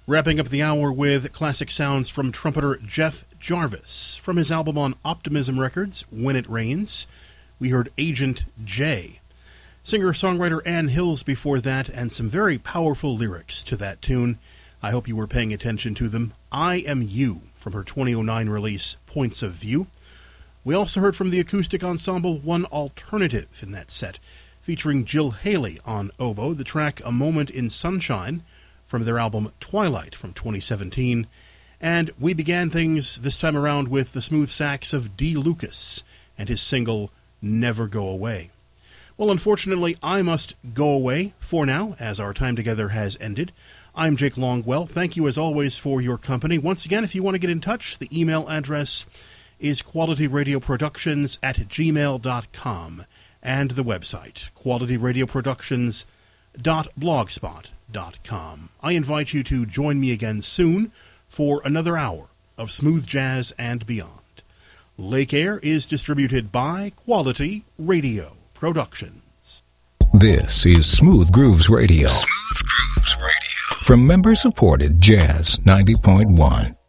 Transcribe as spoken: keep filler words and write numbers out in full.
Wrapping up the hour with classic sounds from trumpeter Jeff Jarvis. From his album on Optimism Records, When It Rains, we heard Agent J. Singer-songwriter Ann Hills before that, and some very powerful lyrics to that tune. I hope you were paying attention to them. I Am You, from her twenty oh nine release, Points of View. We also heard from the acoustic ensemble One Alternative in that set, featuring Jill Haley on oboe, the track A Moment in Sunshine, from their album Twilight from twenty seventeen, and we began things this time around with the smooth sax of Dee Lucas and his single Never Go Away. Well, unfortunately, I must go away for now, as our time together has ended. I'm Jake Longwell. Thank you, as always, for your company. Once again, if you want to get in touch, the email address is qualityradioproductions at gmail dot com, and the website, qualityradioproductions dot blogspot dot com. I invite you to join me again soon for another hour of smooth jazz and beyond. Lake Air is distributed by Quality Radio Productions. This is Smooth Grooves Radio. Smooth Grooves Radio. From member-supported Jazz ninety point one.